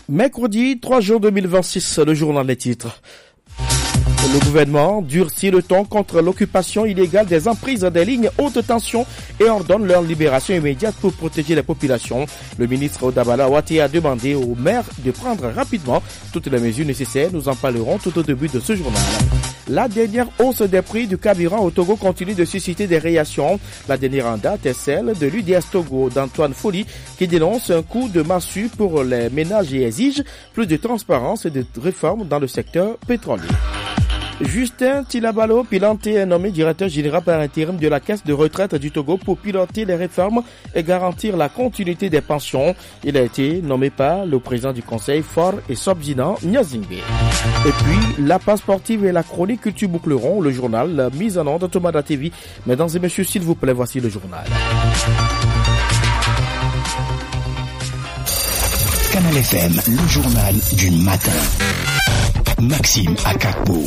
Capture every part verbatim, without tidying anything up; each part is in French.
Mercredi trois juin deux mille vingt-six, le journal des titres. Le gouvernement durcit le ton contre l'occupation illégale des emprises des lignes haute tension et ordonne leur libération immédiate pour protéger les populations. Le ministre Odabala Wate a demandé aux maires de prendre rapidement toutes les mesures nécessaires. Nous en parlerons tout au début de ce journal. La dernière hausse des prix du carburant au Togo continue de susciter des réactions. La dernière en date est celle de l'U D S Togo d'Antoine Foli qui dénonce un coup de massue pour les ménages et exige plus de transparence et de réformes dans le secteur pétrolier. Justin Tilabalo Pilanté est nommé directeur général par intérim de la Caisse de retraite du Togo pour piloter les réformes et garantir la continuité des pensions. Il a été nommé par le président du conseil Fort et Sobzinan Nyazingbe. Et puis, la passe sportive et la chronique culture boucleront le journal, la mise en onde Tomada T V. Mesdames et messieurs, s'il vous plaît, voici le journal. Canal F M, le journal du matin. Maxime Akakbo.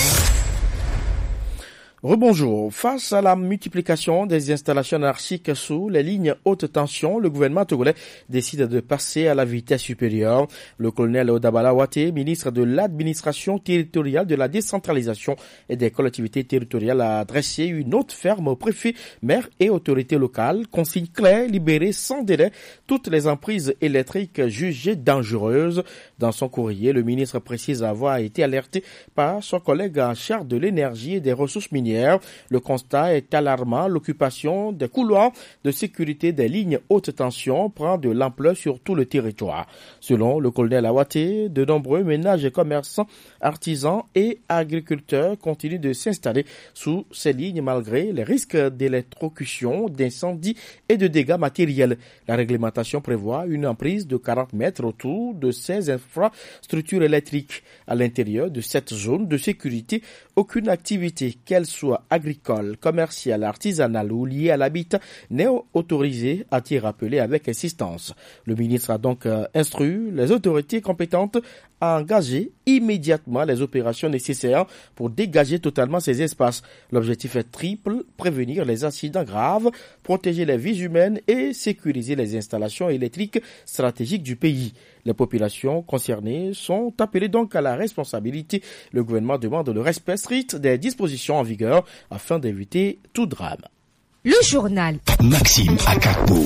Rebonjour. Face à la multiplication des installations anarchiques sous les lignes haute tension, le gouvernement togolais décide de passer à la vitesse supérieure. Le colonel Odabala Wate, ministre de l'administration territoriale, de la décentralisation et des collectivités territoriales, a adressé une note ferme aux préfets, maires et autorités locales. Consigne claire, libérer sans délai toutes les emprises électriques jugées dangereuses. Dans son courrier, le ministre précise avoir été alerté par son collègue en charge de l'énergie et des ressources minières. Le constat est alarmant. L'occupation des couloirs de sécurité des lignes haute tension prend de l'ampleur sur tout le territoire. Selon le colonel Awate, de nombreux ménages et commerçants, artisans et agriculteurs continuent de s'installer sous ces lignes malgré les risques d'électrocution, d'incendie et de dégâts matériels. La réglementation prévoit une emprise de quarante mètres autour de ces infrastructures électriques. À l'intérieur de cette zone de sécurité, aucune activité, qu'elle soit agricole, commerciale, artisanale ou liée à l'habitat, n'est autorisée, a-t-il rappelé avec insistance. Le ministre a donc euh, instruit les autorités compétentes à engager immédiatement les opérations nécessaires pour dégager totalement ces espaces. L'objectif est triple: prévenir les accidents graves, protéger les vies humaines et sécuriser les installations électriques stratégiques du pays. Les populations concernées sont appelées donc à la responsabilité. Le gouvernement demande le respect strict des dispositions en vigueur afin d'éviter tout drame. Le journal Maxime Akakbo.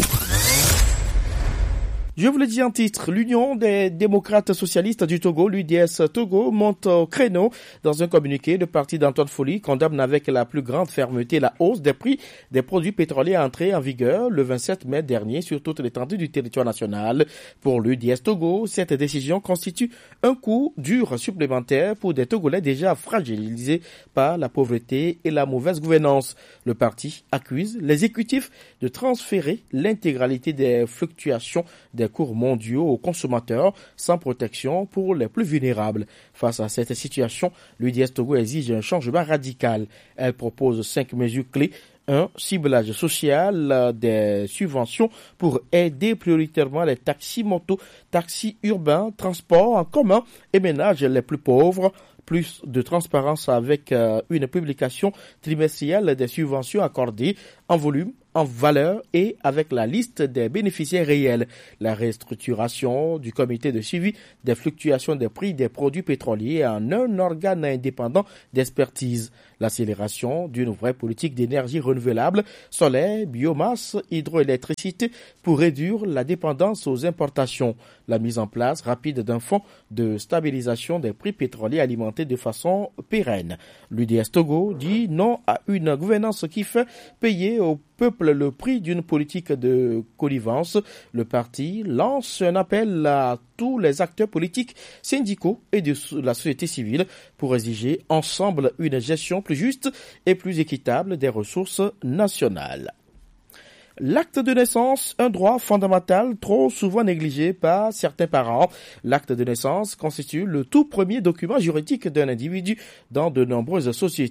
Je vous l'ai dit en titre, l'Union des démocrates socialistes du Togo, l'U D S Togo, monte au créneau. Dans un communiqué, le parti d'Antoine Foli condamne avec la plus grande fermeté la hausse des prix des produits pétroliers entrés en vigueur le vingt-sept mai dernier sur toute l'étendue du territoire national. Pour l'U D S Togo, cette décision constitue un coup dur supplémentaire pour des Togolais déjà fragilisés par la pauvreté et la mauvaise gouvernance. Le parti accuse l'exécutif de transférer l'intégralité des fluctuations des cours mondiaux aux consommateurs sans protection pour les plus vulnérables. Face à cette situation, l'U D S Togo exige un changement radical. Elle propose cinq mesures clés. Un ciblage social des subventions pour aider prioritairement les taxis motos, taxis urbains, transports en commun et ménages les plus pauvres. Plus de transparence avec euh, une publication trimestrielle des subventions accordées en volume, en valeur et avec la liste des bénéficiaires réels. La restructuration du comité de suivi des fluctuations des prix des produits pétroliers en un organe indépendant d'expertise. L'accélération d'une vraie politique d'énergie renouvelable, solaire, biomasse, hydroélectricité pour réduire la dépendance aux importations. La mise en place rapide d'un fonds de stabilisation des prix pétroliers alimentés de façon pérenne. L'U D S Togo dit non à une gouvernance qui fait payer au peuple le prix d'une politique de connivence. Le parti lance un appel à tous les acteurs politiques, syndicaux et de la société civile pour exiger ensemble une gestion plus juste et plus équitable des ressources nationales. L'acte de naissance, un droit fondamental trop souvent négligé par certains parents. L'acte de naissance constitue le tout premier document juridique d'un individu dans de nombreuses sociétés.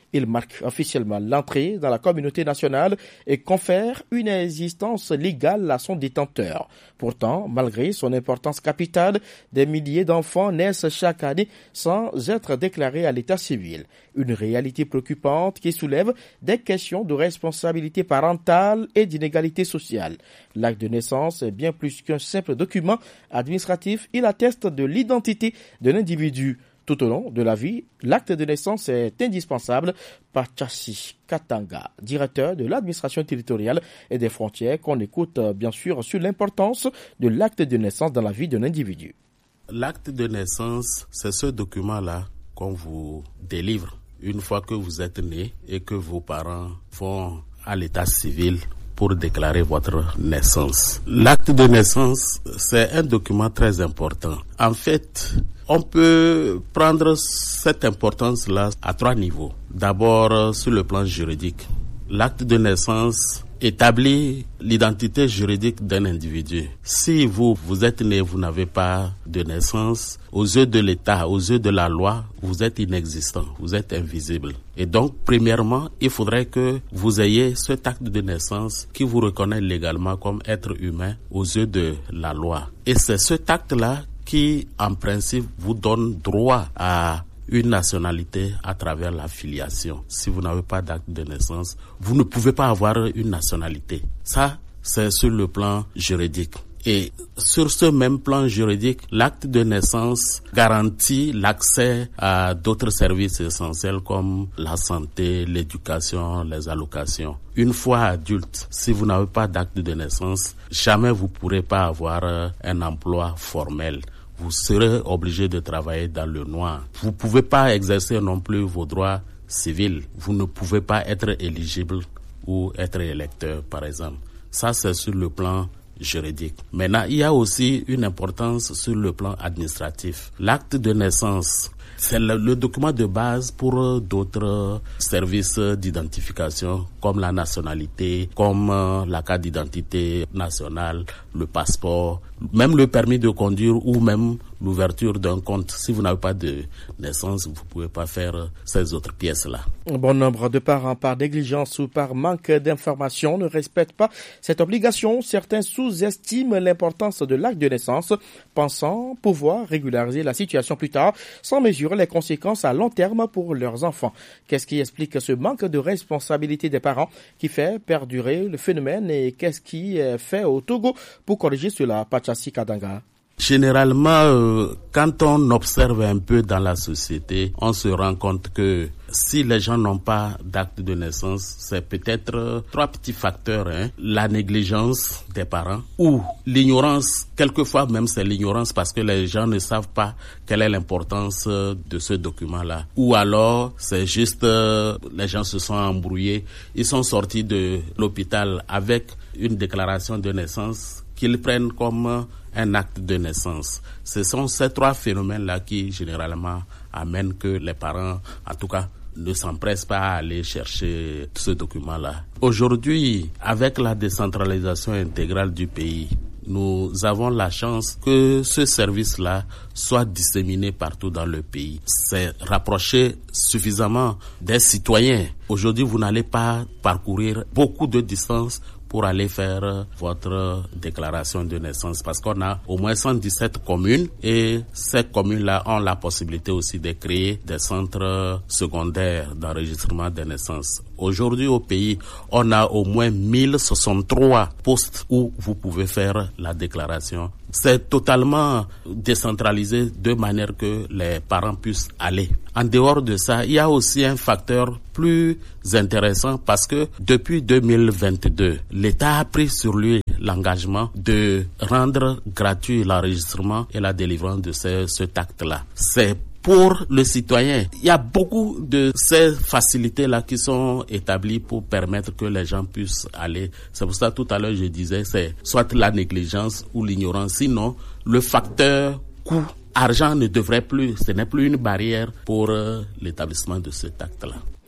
Il marque officiellement l'entrée dans la communauté nationale et confère une existence légale à son détenteur. Pourtant, malgré son importance capitale, des milliers d'enfants naissent chaque année sans être déclarés à l'état civil. Une réalité préoccupante qui soulève des questions de responsabilité parentale et d'inégalité sociale. L'acte de naissance est bien plus qu'un simple document administratif. Il atteste de l'identité de l'individu. Tout au long de la vie, l'acte de naissance est indispensable. Pachassi Katanga, directeur de l'administration territoriale et des frontières, qu'on écoute bien sûr sur l'importance de l'acte de naissance dans la vie d'un individu. L'acte de naissance, c'est ce document-là qu'on vous délivre une fois que vous êtes né et que vos parents vont à l'état civil pour déclarer votre naissance. L'acte de naissance, c'est un document très important. En fait, on peut prendre cette importance-là à trois niveaux. D'abord, sur le plan juridique. L'acte de naissance établit l'identité juridique d'un individu. Si vous, vous êtes né, vous n'avez pas de naissance, aux yeux de l'État, aux yeux de la loi, vous êtes inexistant, vous êtes invisible. Et donc, premièrement, il faudrait que vous ayez cet acte de naissance qui vous reconnaît légalement comme être humain aux yeux de la loi. Et c'est cet acte-là qui, en principe, vous donne droit à une nationalité à travers la filiation. Si vous n'avez pas d'acte de naissance, vous ne pouvez pas avoir une nationalité. Ça, c'est sur le plan juridique. Et sur ce même plan juridique, l'acte de naissance garantit l'accès à d'autres services essentiels comme la santé, l'éducation, les allocations. Une fois adulte, si vous n'avez pas d'acte de naissance, jamais vous ne pourrez pas avoir un emploi formel. Vous serez obligé de travailler dans le noir. Vous ne pouvez pas exercer non plus vos droits civils. Vous ne pouvez pas être éligible ou être électeur, par exemple. Ça, c'est sur le plan juridique. Maintenant, il y a aussi une importance sur le plan administratif. L'acte de naissance, c'est le, le document de base pour d'autres services d'identification comme la nationalité, comme la carte d'identité nationale, le passeport, même le permis de conduire ou même l'ouverture d'un compte. Si vous n'avez pas de naissance, vous ne pouvez pas faire ces autres pièces-là. Bon nombre de parents, par négligence ou par manque d'information, ne respectent pas cette obligation. Certains sous-estiment l'importance de l'acte de naissance, pensant pouvoir régulariser la situation plus tard, sans mesurer les conséquences à long terme pour leurs enfants. Qu'est-ce qui explique ce manque de responsabilité des parents qui fait perdurer le phénomène et qu'est-ce qui est fait au Togo pour corriger cela? Pachassi Katanga. Généralement, euh, quand on observe un peu dans la société, on se rend compte que si les gens n'ont pas d'acte de naissance, c'est peut-être euh, trois petits facteurs. Hein. La négligence des parents ou l'ignorance. Quelquefois même c'est l'ignorance parce que les gens ne savent pas quelle est l'importance euh, de ce document-là. Ou alors c'est juste euh, les gens se sont embrouillés. Ils sont sortis de l'hôpital avec une déclaration de naissance qu'ils prennent comme un acte de naissance. Ce sont ces trois phénomènes-là qui, généralement, amènent que les parents, en tout cas, ne s'empressent pas à aller chercher ce document-là. Aujourd'hui, avec la décentralisation intégrale du pays, nous avons la chance que ce service-là soit disséminé partout dans le pays. C'est rapprocher suffisamment des citoyens. Aujourd'hui, vous n'allez pas parcourir beaucoup de distance pour aller faire votre déclaration de naissance parce qu'on a au moins cent dix-sept communes et ces communes-là ont la possibilité aussi de créer des centres secondaires d'enregistrement des naissances. Aujourd'hui au pays, on a au moins mille soixante-trois postes où vous pouvez faire la déclaration. C'est totalement décentralisé de manière que les parents puissent aller. En dehors de ça, il y a aussi un facteur plus intéressant parce que depuis deux mille vingt-deux, l'État a pris sur lui l'engagement de rendre gratuit l'enregistrement et la délivrance de ce, cet acte-là. C'est pour le citoyen. Il y a beaucoup de ces facilités-là qui sont établies pour permettre que les gens puissent aller. C'est pour ça tout à l'heure je disais, c'est soit la négligence ou l'ignorance. Sinon, le facteur coût, argent ne devrait plus, ce n'est plus une barrière pour euh, l'établissement de cet acte-là.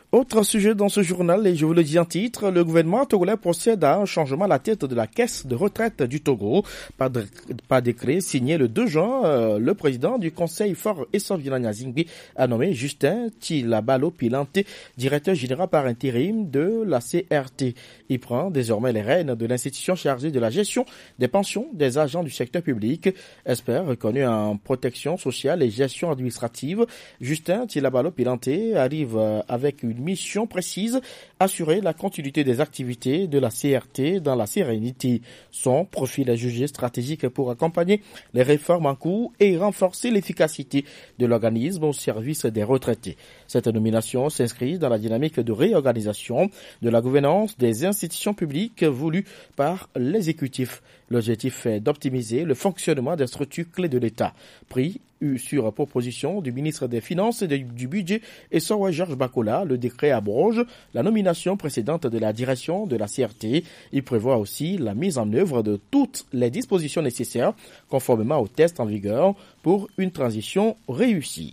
Autre sujet dans ce journal, et je vous le dis en titre, le gouvernement togolais procède à un changement à la tête de la caisse de retraite du Togo. Par, de, par décret signé le deux juin, euh, le président du conseil Faure Essovina Nyazingbi a nommé Justin Tilabalo Pilante, directeur général par intérim de la C R T. Il prend désormais les rênes de l'institution chargée de la gestion des pensions des agents du secteur public. Expert reconnu en protection sociale et gestion administrative, Justin Tilabalo Pilante arrive avec une mission précise, assurer la continuité des activités de la C R T dans la sérénité. Son profil est jugé stratégique pour accompagner les réformes en cours et renforcer l'efficacité de l'organisme au service des retraités. Cette nomination s'inscrit dans la dynamique de réorganisation de la gouvernance des institutions publiques voulue par l'exécutif. L'objectif est d'optimiser le fonctionnement des structures clés de l'État. Pris sur proposition du ministre des Finances et du Budget et Sowa Georges Bakola, le décret abroge la nomination précédente de la direction de la C R T. Il prévoit aussi la mise en œuvre de toutes les dispositions nécessaires conformément aux tests en vigueur pour une transition réussie.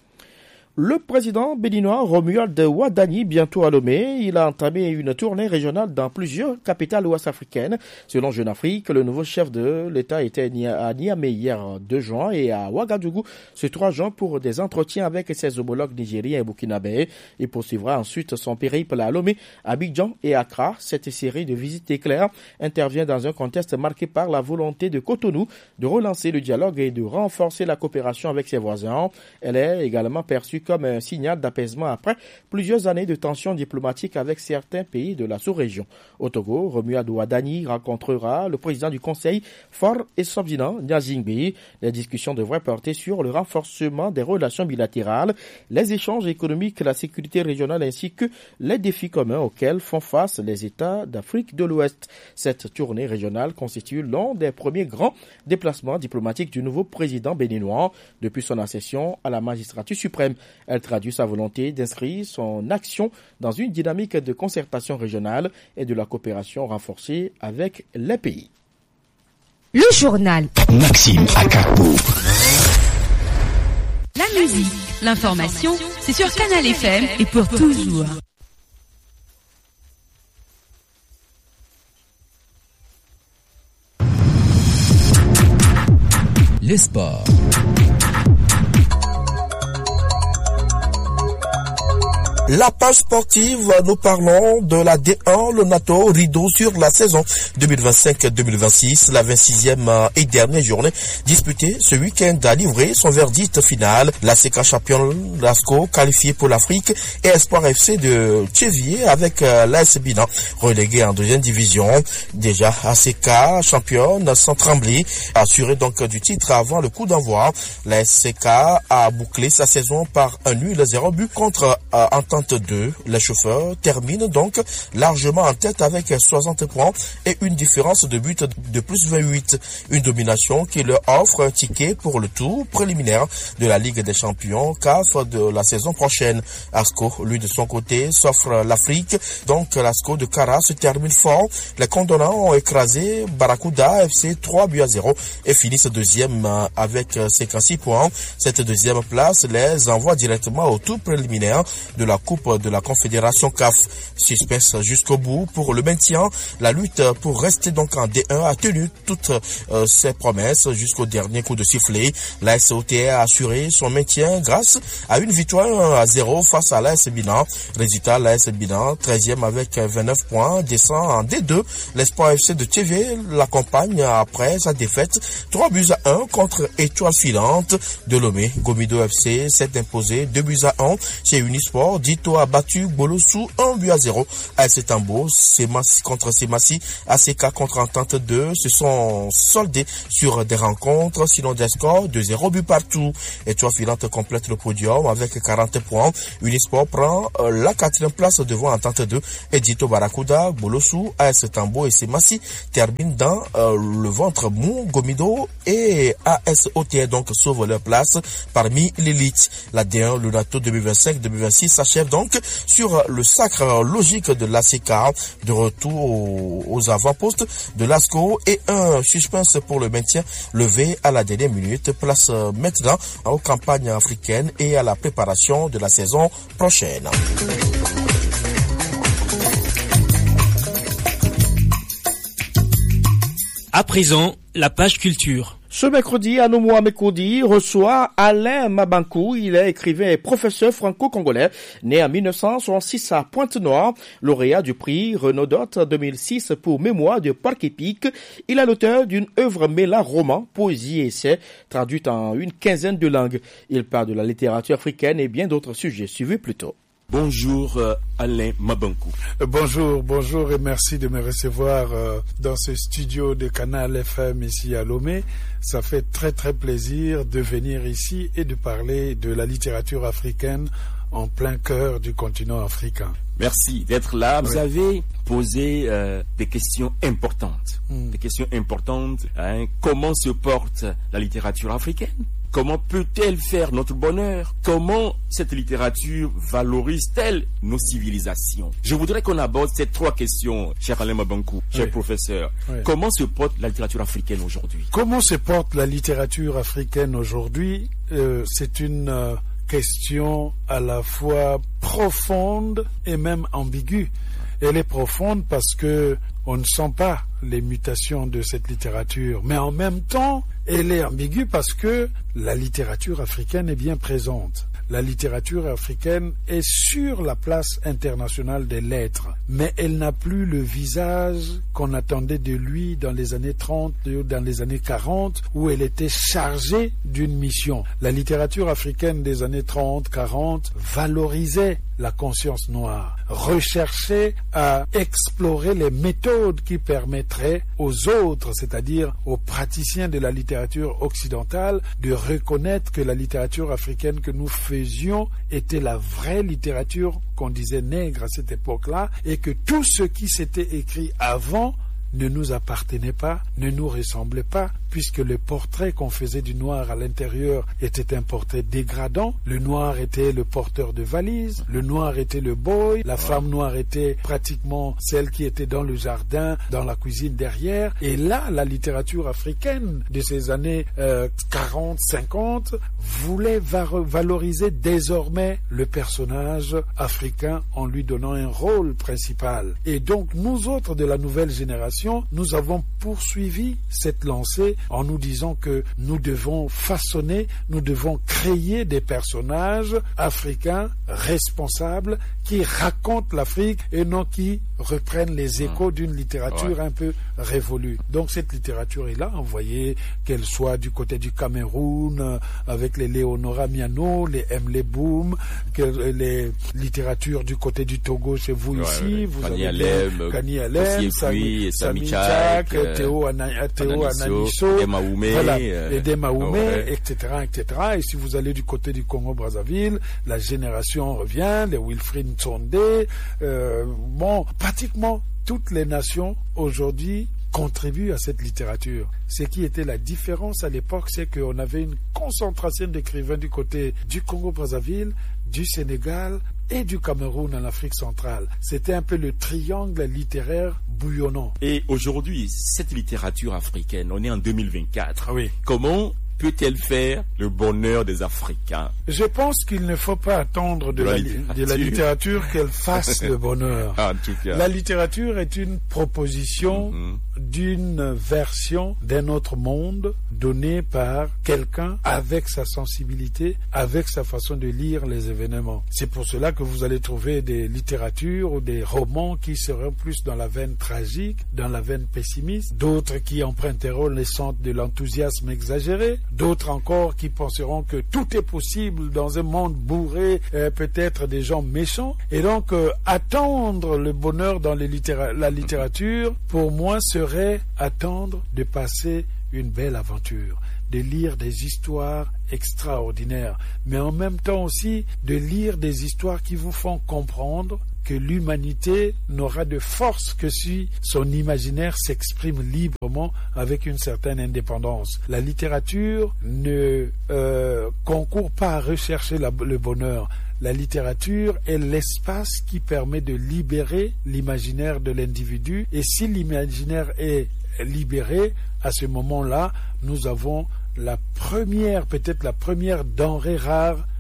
Le président béninois Romuald Wadani, bientôt à Lomé, il a entamé une tournée régionale dans plusieurs capitales ouest-africaines. Selon Jeune Afrique, le nouveau chef de l'État était à Niamey hier deux juin et à Ouagadougou ce trois juin pour des entretiens avec ses homologues nigériens et burkinabés. Il poursuivra ensuite son périple à Lomé, Abidjan et Accra. Cette série de visites éclairs intervient dans un contexte marqué par la volonté de Cotonou de relancer le dialogue et de renforcer la coopération avec ses voisins. Elle est également perçue comme un signal d'apaisement après plusieurs années de tensions diplomatiques avec certains pays de la sous-région. Au Togo, Romuald Wadani rencontrera le président du conseil Faure Essovina Nyazingbi. Les discussions devraient porter sur le renforcement des relations bilatérales, les échanges économiques, la sécurité régionale ainsi que les défis communs auxquels font face les États d'Afrique de l'Ouest. Cette tournée régionale constitue l'un des premiers grands déplacements diplomatiques du nouveau président béninois depuis son accession à la magistrature suprême. Elle traduit sa volonté d'inscrire son action dans une dynamique de concertation régionale et de la coopération renforcée avec les pays. Le journal Maxime Akakbo. La musique, l'information, c'est sur Canal F M et pour toujours. Les sports. La page sportive, nous parlons de la D un, le NATO rideau sur la saison deux mille vingt-cinq deux mille vingt-six. La vingt-sixième et dernière journée disputée ce week-end a livré son verdict final. La C K championne Lasco qualifiée pour l'Afrique et Espoir F C de Tchévier avec l'A S Bina relégué en deuxième division. Déjà A C K championne sans trembler, assurée donc du titre avant le coup d'envoi. La S C K a bouclé sa saison par un nul zéro but contre euh, Entente deux. Les chauffeurs terminent donc largement en tête avec soixante points et une différence de but de plus vingt-huit. Une domination qui leur offre un ticket pour le tour préliminaire de la Ligue des champions C A F de la saison prochaine. Asco, lui de son côté, s'offre l'Afrique. Donc l'Asco de Kara se termine fort. Les condamnants ont écrasé Barracuda F C trois buts à zéro et finissent deuxième avec cinquante-six points. Cette deuxième place les envoie directement au tour préliminaire de la Coupe de la Confédération C A F. Suspense jusqu'au bout pour le maintien. La lutte pour rester donc en D un a tenu toutes euh, ses promesses jusqu'au dernier coup de sifflet. La S O T a assuré son maintien grâce à une victoire à zéro face à l'A S Bina. Résultat, l'A S Bina, treizième avec vingt-neuf points, descend en D deux. L'Espoir F C de Tchévier l'accompagne après sa défaite trois buts à un contre Étoile Filante de Lomé. Gomido F C s'est imposé deux buts à un chez Unisport. Dito a battu Bolossou un but à zéro. A S Tambo, Semassi contre Semassi, A C K contre Entente deux se sont soldés sur des rencontres, sinon des scores de zéro but partout. Étoile Filante complète le podium avec quarante points. Unisport prend euh, la quatrième place devant Entente deux et Dito Barracuda, Bolossou, A S Tambo et Semassi terminent dans euh, le ventre mou. Gomido et A S O T donc sauvent leur place parmi l'élite. La D un, le NATO deux mille vingt-cinq deux mille vingt-six s'achève donc sur le sacre logique de l'A C K, de retour aux avant-postes de l'Asco et un suspense pour le maintien levé à la dernière minute. Place maintenant aux campagnes africaines et à la préparation de la saison prochaine. À présent, la page culture. Ce mercredi, Anoumou Amekoudi reçoit Alain Mabankou. Il est écrivain et professeur franco-congolais, né en mille neuf cent soixante-six à Pointe-Noire, lauréat du prix Renaudot deux mille six pour Mémoire de Parc épique. Il est l'auteur d'une œuvre mêlant roman, poésie et essai, traduite en une quinzaine de langues. Il parle de la littérature africaine et bien d'autres sujets. Suivez plutôt. Bonjour euh, Alain Mabankou. Euh, bonjour, bonjour et merci de me recevoir euh, dans ce studio de Canal F M ici à Lomé. Ça fait très très plaisir de venir ici et de parler de la littérature africaine en plein cœur du continent africain. Merci d'être là. Vous oui. avez posé euh, des questions importantes. Mm. Des questions importantes. Hein. Comment se porte la littérature africaine ? Comment peut-elle faire notre bonheur? Comment cette littérature valorise-t-elle nos civilisations? Je voudrais qu'on aborde ces trois questions, cher Alain Mabankou, cher oui. professeur. Oui. Comment se porte la littérature africaine aujourd'hui? Comment se porte la littérature africaine aujourd'hui? euh, C'est une euh, question à la fois profonde et même ambiguë. Elle est profonde parce que on ne sent pas les mutations de cette littérature, mais en même temps, elle est ambiguë parce que la littérature africaine est bien présente. La littérature africaine est sur la place internationale des lettres, mais elle n'a plus le visage qu'on attendait de lui dans les années trente, dans les années quarante, où elle était chargée d'une mission. La littérature africaine des années trente, quarante valorisait la conscience noire, recherchait à explorer les méthodes qui permettraient aux autres, c'est-à-dire aux praticiens de la littérature occidentale, de reconnaître que la littérature africaine que nous faisions était la vraie littérature qu'on disait nègre à cette époque-là, et que tout ce qui s'était écrit avant ne nous appartenait pas, ne nous ressemblait pas, puisque le portrait qu'on faisait du noir à l'intérieur était un portrait dégradant. Le noir était le porteur de valises, le noir était le boy, la ouais. femme noire était pratiquement celle qui était dans le jardin, dans la cuisine derrière. Et là, la littérature africaine de ces années euh, quarante, cinquante voulait valoriser désormais le personnage africain en lui donnant un rôle principal. Et donc, nous autres de la nouvelle génération, nous avons poursuivi cette lancée en nous disant que nous devons façonner, nous devons créer des personnages africains responsables qui racontent l'Afrique et non qui reprennent les échos d'une littérature ouais. un peu révolue. Donc cette littérature est là, vous voyez, qu'elle soit du côté du Cameroun, avec les Léonora Miano, les Emle Boum, que les littératures du côté du Togo chez vous ouais, ici, ouais. vous Kani avez Alem, Kani Alem, Sami, Sami Tchak, Théo Ananiso, Demaoumé, voilà, les Demaoumé, ouais. et cetera, et cetera. Et si vous allez du côté du Congo-Brazzaville, la génération revient, les Wilfrid Ntsonde, euh, bon, pratiquement toutes les nations aujourd'hui contribuent à cette littérature. Ce qui était la différence à l'époque, c'est qu'on avait une concentration d'écrivains du côté du Congo-Brazzaville, du Sénégal et du Cameroun en Afrique centrale. C'était un peu le triangle littéraire bouillonnant. Et aujourd'hui, cette littérature africaine, on est en deux mille vingt-quatre. Oui. Comment peut-elle faire le bonheur des Africains? Je pense qu'il ne faut pas attendre de, de, la, la, de la littérature qu'elle fasse le bonheur. En tout cas. La littérature est une proposition mm-hmm. d'une version d'un autre monde donnée par quelqu'un avec sa sensibilité, avec sa façon de lire les événements. C'est pour cela que vous allez trouver des littératures ou des romans qui seront plus dans la veine tragique, dans la veine pessimiste, d'autres qui emprunteront les centres de l'enthousiasme exagéré, d'autres encore qui penseront que tout est possible dans un monde bourré, euh, peut-être des gens méchants. Et donc, euh, attendre le bonheur dans les littéra- la littérature, pour moi, serait attendre de passer une belle aventure, de lire des histoires extraordinaires, mais en même temps aussi de lire des histoires qui vous font comprendre que l'humanité n'aura de force que si son imaginaire s'exprime librement avec une certaine indépendance. La littérature ne euh, concourt pas à rechercher la, le bonheur. La littérature est l'espace qui permet de libérer l'imaginaire de l'individu, et si l'imaginaire est libéré, à ce moment-là, nous avons la première, peut-être la première denrée rare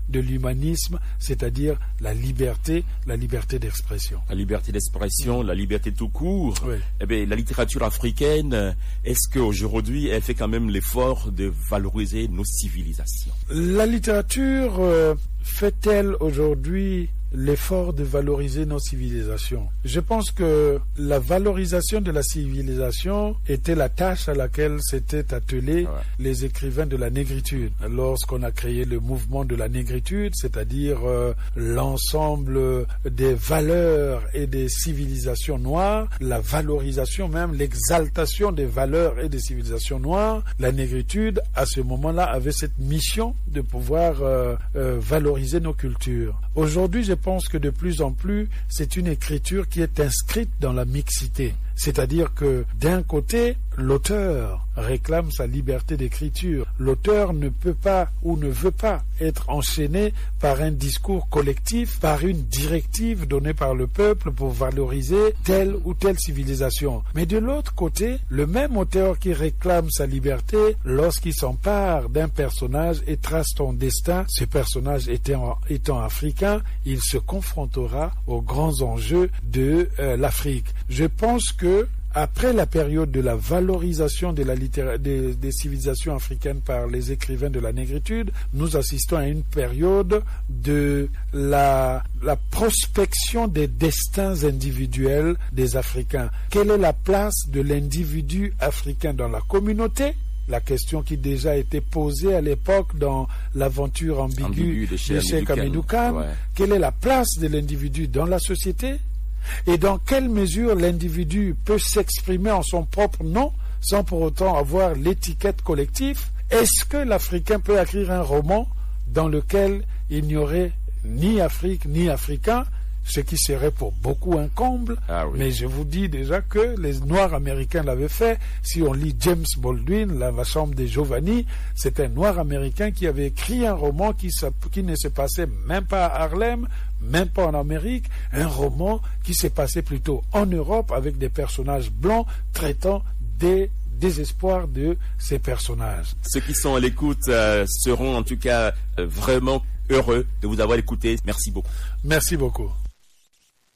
de l'humanisme, c'est-à-dire la liberté, la liberté d'expression. La liberté d'expression, mmh. la liberté tout court. Oui. Eh bien, la littérature africaine, est-ce qu'aujourd'hui, elle fait quand même l'effort de valoriser nos civilisations? La littérature euh, fait-elle aujourd'hui l'effort de valoriser nos civilisations? Je pense que la valorisation de la civilisation était la tâche à laquelle s'étaient attelés ouais. les écrivains de la négritude. Lorsqu'on a créé le mouvement de la négritude, c'est-à-dire euh, l'ensemble des valeurs et des civilisations noires, la valorisation même, l'exaltation des valeurs et des civilisations noires, la négritude, à ce moment-là, avait cette mission de pouvoir euh, euh, valoriser nos cultures. Aujourd'hui, je pense que de plus en plus, c'est une écriture qui est inscrite dans la mixité. C'est-à-dire que d'un côté, l'auteur réclame sa liberté d'écriture. L'auteur ne peut pas ou ne veut pas être enchaîné par un discours collectif, par une directive donnée par le peuple pour valoriser telle ou telle civilisation. Mais de l'autre côté, le même auteur qui réclame sa liberté, lorsqu'il s'empare d'un personnage et trace son destin, ce personnage étant, étant africain, il se confrontera aux grands enjeux de euh, l'Afrique. Je pense que que après la période de la valorisation de la littéra- des, des civilisations africaines par les écrivains de la négritude, nous assistons à une période de la, la prospection des destins individuels des Africains. Quelle est la place de l'individu africain dans la communauté? La question qui déjà a été posée à l'époque dans l'aventure ambiguë Ambigu de Cheikh Hamidou Kane. Ouais. Quelle est la place de l'individu dans la société? Et dans quelle mesure l'individu peut s'exprimer en son propre nom sans pour autant avoir l'étiquette collective? Est-ce que l'Africain peut écrire un roman dans lequel il n'y aurait ni Afrique ni Africain, ce qui serait pour beaucoup un comble? Ah oui. Mais je vous dis déjà que les Noirs américains l'avaient fait. Si on lit James Baldwin, La, la chambre des Giovanni, c'est un Noir américain qui avait écrit un roman qui, qui ne se passait même pas à Harlem, même pas en Amérique, un roman qui s'est passé plutôt en Europe avec des personnages blancs traitant des désespoirs de ces personnages. Ceux qui sont à l'écoute euh, seront en tout cas euh, vraiment heureux de vous avoir écouté. Merci beaucoup. Merci beaucoup.